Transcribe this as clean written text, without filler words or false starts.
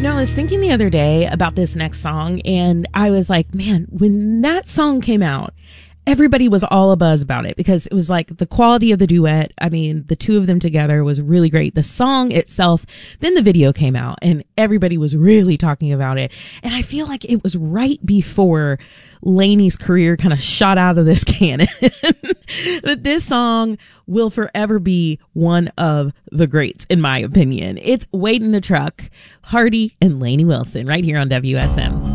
No, I was thinking the other day about this next song, and I was like, man, when that song came out, everybody was all abuzz about it because it was like the quality of the duet. I mean, the two of them together was really great. The song itself, then the video came out and everybody was really talking about it. And I feel like it was right before Lanie's career kind of shot out of this cannon. But this song will forever be one of the greats, in my opinion. It's Wait in the Truck, Hardy and Lainey Wilson right here on WSM.